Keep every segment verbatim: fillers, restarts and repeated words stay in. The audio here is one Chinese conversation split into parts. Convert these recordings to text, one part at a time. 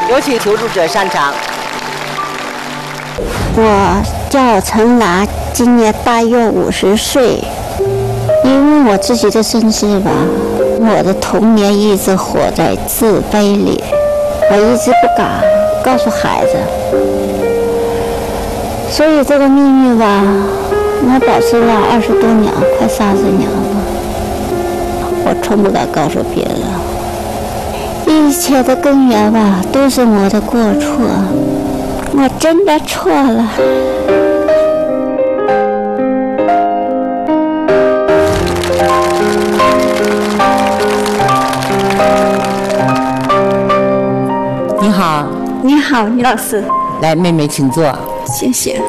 有请求助者上场。 我叫陈娜，今年大约五十岁。因为我自己的身世吧，我的童年一直活在自卑里，我一直不敢告诉孩子，所以这个命运吧，我保持了二十多年，快三十年了，我从不敢告诉别人。一切的根源吧，都是我的过错，我真的错了。 你好。 你好，李老师。 来，妹妹请坐。 谢谢。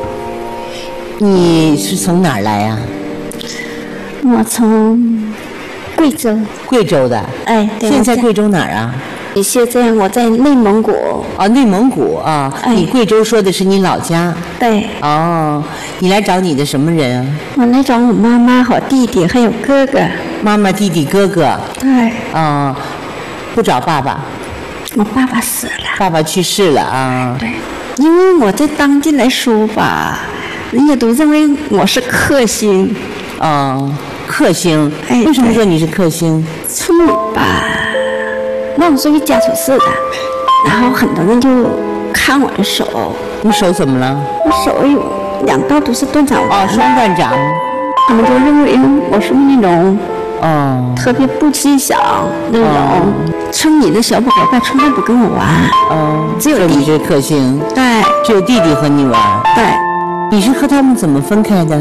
你是从哪儿来呀、 啊？我从贵州。 贵州的？ 哎，对。 现在贵州哪儿啊？ 现在我在内蒙古。 哦，内蒙古啊、哦哎。你贵州说的是你老家？ 对。 哦，你来找你的什么人啊？ 我来找我妈妈和弟弟还有哥哥。 妈妈、弟弟、哥哥。 对。 哦，不找爸爸。 我爸爸死了。 爸爸去世了啊。 对。因为我在当地来说吧，人家都认为我是克星。 哦，克星。 哎。 为什么说你是克星？ 从吧。我属于家属式的，然后很多人就看我的手。 你手怎么了？ 我手有两道都是断掌哦，双断掌。 他们就认为我属于那种哦特别不吉祥那种，哦、村里的小伙伴从来不跟我玩。 哦， 只有弟弟是克星。 对， 只有弟弟和你玩。 对。 你是和他们怎么分开的？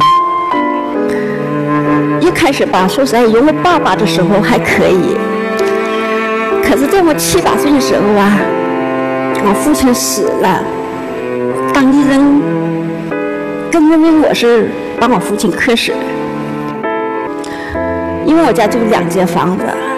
一开始吧，说实在，有我爸爸的时候还可以。可是在我七八岁的时候啊，我父亲死了，当地人更认为我是帮我父亲克死，因为我家就两间房子，